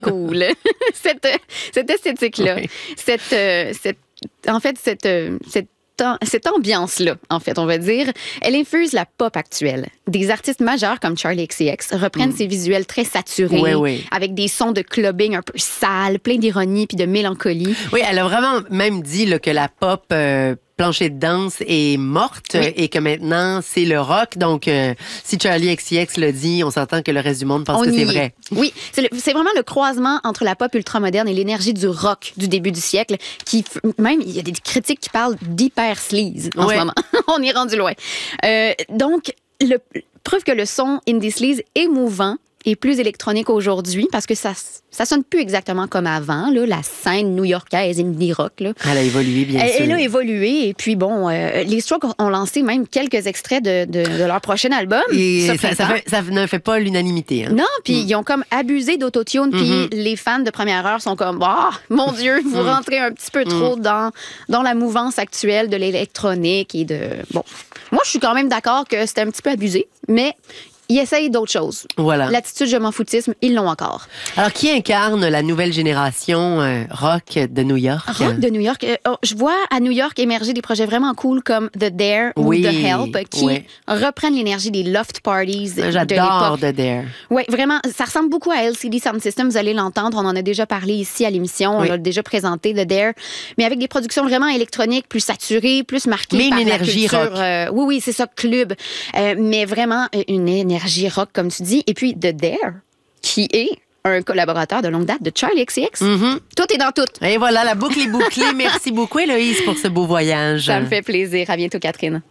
cool. cette esthétique-là. Oui. Cette ambiance-là, en fait, on va dire, elle infuse la pop actuelle. Des artistes majeurs comme Charli XCX reprennent ces visuels très saturés, avec des sons de clubbing un peu sales, plein d'ironie puis de mélancolie. Oui, elle a vraiment même dit là, que la pop plancher de danse est morte et que maintenant, c'est le rock. Donc, si Charli XCX le dit, on s'entend que le reste du monde pense que c'est vrai. Oui, c'est vraiment le croisement entre la pop ultramoderne et l'énergie du rock du début du siècle. Même, il y a des critiques qui parlent d'hyper sleaze en ce moment. On est rendu loin. Donc, preuve que le son indie sleaze est mouvant et plus électronique aujourd'hui parce que ça sonne plus exactement comme avant, là, la scène new-yorkaise indie rock. Là. Elle a évolué, bien sûr. Elle a évolué. Et puis, bon, les Strokes ont lancé même quelques extraits de leur prochain album. Et ça ne fait pas l'unanimité. Hein? Non, puis ils ont comme abusé d'autotune. Puis les fans de première heure sont comme, mon Dieu, vous rentrez un petit peu trop dans la mouvance actuelle de l'électronique et de... Bon, moi, je suis quand même d'accord que c'était un petit peu abusé, mais... Ils essayent d'autres choses. Voilà. L'attitude je m'en foutisme, ils l'ont encore. Alors, qui incarne la nouvelle génération rock de New York? Rock de New York. Je vois à New York émerger des projets vraiment cool comme The Dare ou The Help qui reprennent l'énergie des loft parties de l'époque. J'adore The Dare. Oui, vraiment. Ça ressemble beaucoup à LCD Sound System. Vous allez l'entendre. On en a déjà parlé ici à l'émission. On l'a déjà présenté, The Dare. Mais avec des productions vraiment électroniques, plus saturées, plus marquées par la culture. Rock. Oui, c'est ça, club. Mais vraiment une énergie rock, comme tu dis. Et puis, The Dare, qui est un collaborateur de longue date de Charli XCX. Tout est dans tout. Et voilà, la boucle est bouclée. Merci beaucoup, Héloïse, pour ce beau voyage. Ça me fait plaisir. À bientôt, Catherine.